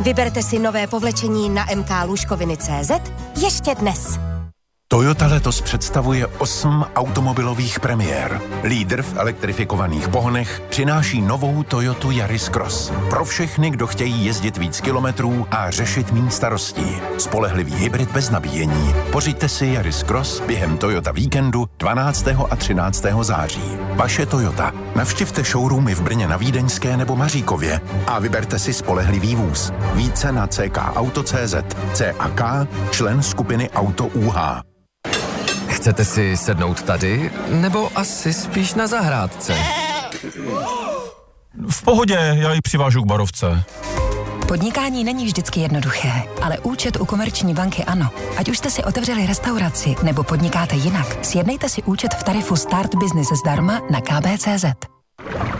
Vyberte si nové povlečení na mklůžkoviny.cz ještě dnes. Toyota letos představuje 8 automobilových premiér. Lídr v elektrifikovaných pohonech přináší novou Toyotu Yaris Cross. Pro všechny, kdo chtějí jezdit víc kilometrů a řešit méně starostí. Spolehlivý hybrid bez nabíjení. Pořiďte si Yaris Cross během Toyota víkendu 12. a 13. září. Vaše Toyota. Navštivte showroomy v Brně na Vídeňské nebo Maříkově a vyberte si spolehlivý vůz. Více na ckauto.cz. CAK, člen skupiny Auto UH. Chcete si sednout tady, nebo asi spíš na zahrádce? V pohodě, já ji přivážu k barovce. Podnikání není vždycky jednoduché, ale účet u Komerční banky ano. Ať už jste si otevřeli restauraci nebo podnikáte jinak, sjednejte si účet v tarifu Start Business zdarma na kb.cz.